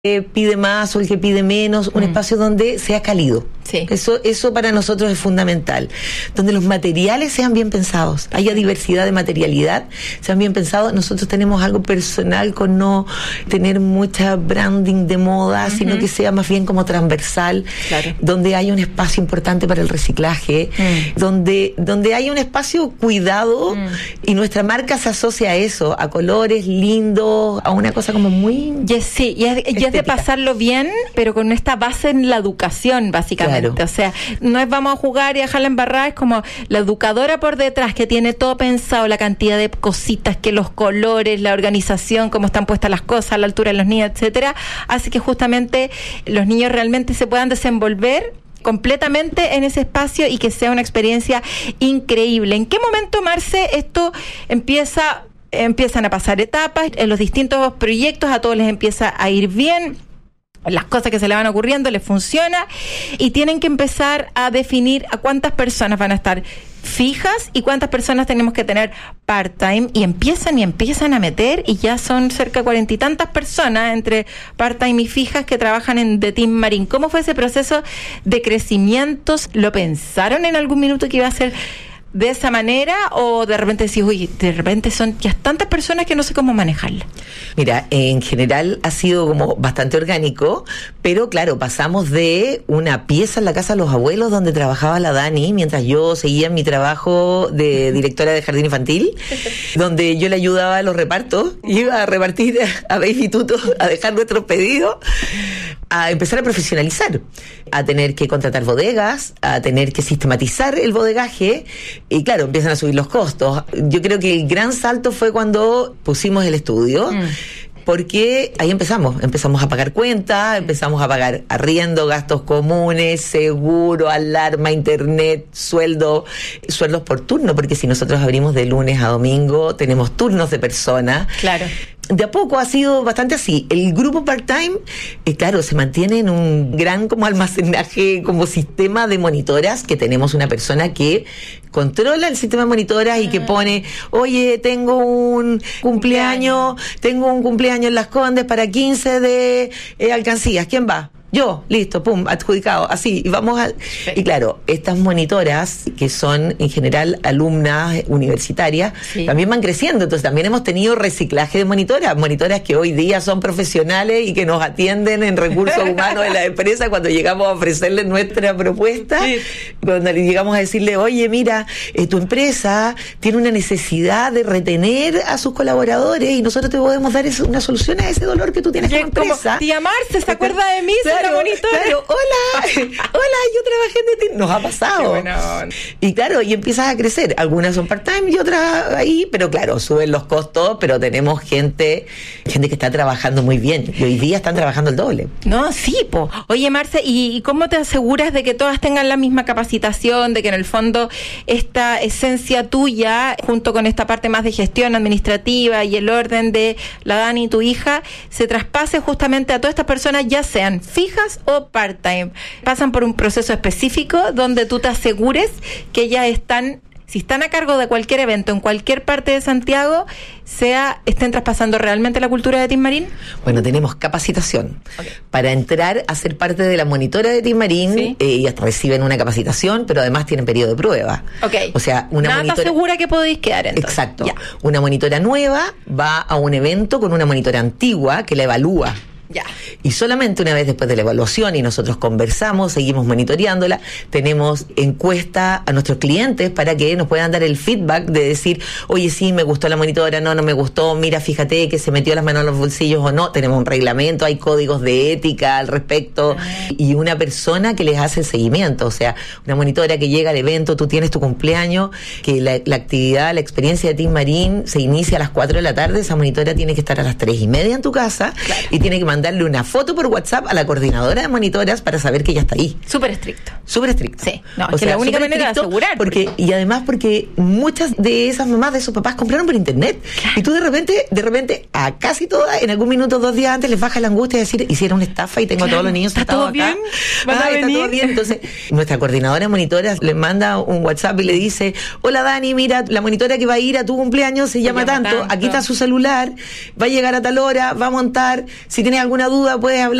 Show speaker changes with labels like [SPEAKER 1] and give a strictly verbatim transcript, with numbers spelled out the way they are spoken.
[SPEAKER 1] eh, pide más o el que pide menos, un mm. espacio donde sea cálido.
[SPEAKER 2] Sí.
[SPEAKER 1] Eso, eso para nosotros es fundamental. Donde los materiales sean bien pensados, haya diversidad de materialidad, sean bien pensados. Nosotros tenemos algo personal con no tener mucha branding de moda, uh-huh. sino que sea más bien como transversal,
[SPEAKER 2] claro.
[SPEAKER 1] donde haya un espacio importante para el reciclaje, mm. donde, donde haya un espacio cuidado mm. y nuestra marca se asocia a eso, a colores lindos, a una cosa como muy...
[SPEAKER 2] Yes, sí, y es, y es de pasarlo bien, pero con esta base en la educación, básicamente. Claro. O sea, no es vamos a jugar y dejarla embarrada, es como la educadora por detrás que tiene todo pensado, la cantidad de cositas, que los colores, la organización, cómo están puestas las cosas, la altura de los niños, etcétera, hace que justamente los niños realmente se puedan desenvolver completamente en ese espacio y que sea una experiencia increíble. ¿En qué momento, Marce, esto empieza, empiezan a pasar etapas, en los distintos proyectos a todos les empieza a ir bien? Las cosas que se le van ocurriendo les funciona y tienen que empezar a definir a cuántas personas van a estar fijas y cuántas personas tenemos que tener part-time, y empiezan y empiezan a meter y ya son cerca de cuarenta y tantas personas entre part-time y fijas que trabajan en The Team Marine. ¿Cómo fue ese proceso de crecimientos? ¿Lo pensaron en algún minuto que iba a ser de esa manera o de repente decís, uy, de repente son ya tantas personas que no sé cómo manejarla?
[SPEAKER 1] Mira, en general ha sido como bastante orgánico, pero claro, pasamos de una pieza en la casa de los abuelos donde trabajaba la Dani mientras yo seguía mi trabajo de directora de jardín infantil, donde yo le ayudaba a los repartos, iba a repartir a Baby Tuto, a dejar nuestros pedidos, a empezar a profesionalizar, a tener que contratar bodegas, a tener que sistematizar el bodegaje. Y claro, empiezan a subir los costos. Yo creo que el gran salto fue cuando pusimos el estudio, mm. porque ahí empezamos, empezamos a pagar cuentas, empezamos a pagar arriendo, gastos comunes, seguro, alarma, internet, sueldo, sueldos por turno, porque si nosotros abrimos de lunes a domingo, tenemos turnos de personas.
[SPEAKER 2] Claro.
[SPEAKER 1] De a poco ha sido bastante así. El grupo part-time, eh, claro, se mantiene en un gran como almacenaje, como sistema de monitoras, que tenemos una persona que controla el sistema de monitoras y que pone, oye, tengo un cumpleaños, tengo un cumpleaños en Las Condes para quince de eh, alcancías, ¿quién va? Yo, listo, pum, adjudicado, así, y vamos a... Sí. Y claro, estas monitoras, que son en general alumnas universitarias, sí. también van creciendo, entonces también hemos tenido reciclaje de monitoras, monitoras que hoy día son profesionales y que nos atienden en recursos humanos de la empresa cuando llegamos a ofrecerles nuestra propuesta, sí. cuando llegamos a decirle, oye, mira, eh, tu empresa tiene una necesidad de retener a sus colaboradores y nosotros te podemos dar eso, una solución a ese dolor que tú tienes como empresa.
[SPEAKER 2] Tía Marce, ¿se acuerda de mí?
[SPEAKER 1] Claro, claro, hola, hola, yo trabajé en The Team. Nos ha pasado.
[SPEAKER 2] Bueno.
[SPEAKER 1] Y claro, y empiezas a crecer. Algunas son part-time y otras ahí, pero claro, suben los costos, pero tenemos gente, gente que está trabajando muy bien. Y hoy día están trabajando el doble.
[SPEAKER 2] No, sí, po. Oye, Marce, ¿y, y cómo te aseguras de que todas tengan la misma capacitación, de que en el fondo esta esencia tuya, junto con esta parte más de gestión administrativa y el orden de la Dani, tu hija, se traspase justamente a todas estas personas, ya sean fijas o part-time? Pasan por un proceso específico donde tú te asegures que ellas están, si están a cargo de cualquier evento en cualquier parte de Santiago, sea estén traspasando realmente la cultura de Team Marine.
[SPEAKER 1] Bueno, tenemos capacitación. Okay. Para entrar a ser parte de la monitora de Team Marine, ¿sí? eh, ellas reciben una capacitación, pero además tienen periodo de prueba.
[SPEAKER 2] Okay.
[SPEAKER 1] O sea, una
[SPEAKER 2] Nada
[SPEAKER 1] monitora...
[SPEAKER 2] te asegura que podéis quedar entonces.
[SPEAKER 1] Exacto.
[SPEAKER 2] Ya.
[SPEAKER 1] Una monitora nueva va a un evento con una monitora antigua que la evalúa.
[SPEAKER 2] Ya.
[SPEAKER 1] Y solamente una vez después de la evaluación y nosotros conversamos, seguimos monitoreándola, tenemos encuesta a nuestros clientes para que nos puedan dar el feedback de decir, oye, sí, me gustó la monitora, no, no me gustó, mira, fíjate que se metió las manos en los bolsillos o no. Tenemos un reglamento, hay códigos de ética al respecto, ah. y una persona que les hace el seguimiento. O sea, una monitora que llega al evento, tú tienes tu cumpleaños, que la, la actividad, la experiencia de Team Marine se inicia a las cuatro de la tarde, esa monitora tiene que estar a las tres y media en tu casa, claro. y tiene que mandar darle una foto por WhatsApp a la coordinadora de monitoras para saber que ella está ahí.
[SPEAKER 2] Súper estricto.
[SPEAKER 1] Súper estricto.
[SPEAKER 2] Sí, no, es que la única manera de asegurar.
[SPEAKER 1] Porque, porque, y además porque muchas de esas mamás, de esos papás, compraron por internet. Claro. Y tú de repente, de repente, a casi todas, en algún minuto, dos días antes, les baja la angustia de decir, hicieron una estafa y tengo claro. a todos los niños
[SPEAKER 2] ¿Está todo
[SPEAKER 1] acá.
[SPEAKER 2] bien? ¿Van
[SPEAKER 1] ah,
[SPEAKER 2] a venir?
[SPEAKER 1] Está todo bien. Entonces, nuestra coordinadora de monitoras le manda un WhatsApp y le dice, hola Dani, mira, la monitora que va a ir a tu cumpleaños se llama, llama tanto, tanto, aquí está su celular, va a llegar a tal hora, va a montar, si tienes algún alguna duda puedes hablar